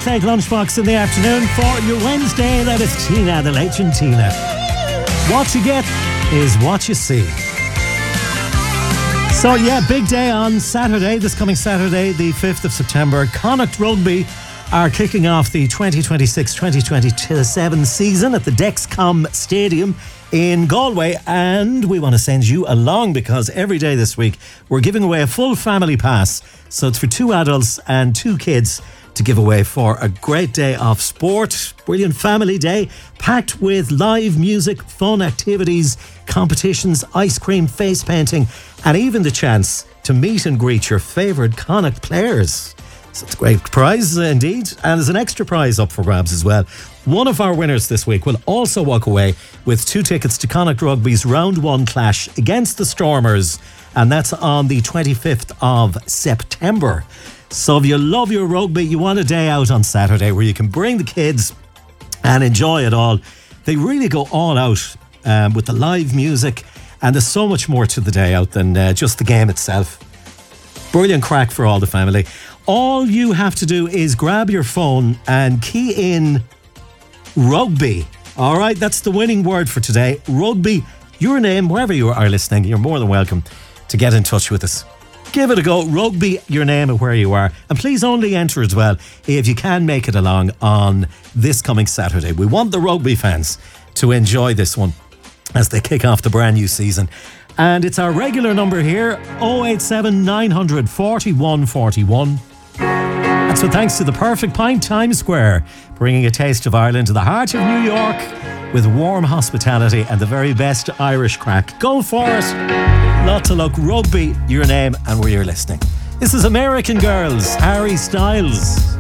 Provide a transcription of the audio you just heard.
Craig Lunchbox in the afternoon for your Wednesday. That is Tina, the legend Tina. What you get is what you see. So yeah, big day on Saturday, this coming Saturday, the 5th of September. Connacht Rugby are kicking off the 2026-2027 season at the Dexcom Stadium in Galway, and we want to send you along because every day this week we're giving away a full family pass. So it's for 2 adults and 2 kids to give away for a great day of sport. Brilliant family day, packed with live music, fun activities, competitions, ice cream, face painting, and even the chance to meet and greet your favourite Connacht players. So it's a great prize indeed, and there's an extra prize up for grabs as well. One of our winners this week will also walk away with 2 tickets to Connacht Rugby's Round 1 clash against the Stormers, and that's on the 25th of September. So if you love your rugby, you want a day out on Saturday where you can bring the kids and enjoy it all. They really go all out with the live music, and there's so much more to the day out than just the game itself. Brilliant crack for all the family. All you have to do is grab your phone and key in rugby. All right, that's the winning word for today. Rugby, your name, wherever you are listening, you're more than welcome to get in touch with us. Give it a go. Rugby, your name and where you are. And please only enter as well if you can make it along on this coming Saturday. We want the rugby fans to enjoy this one as they kick off the brand new season. And it's our regular number here, 087 900 4141. And so thanks to the Perfect Pint Times Square, bringing a taste of Ireland to the heart of New York with warm hospitality and the very best Irish crack. Go for it. Lots of luck. Rugby, your name and where you're listening. This is American Girls, Harry Styles.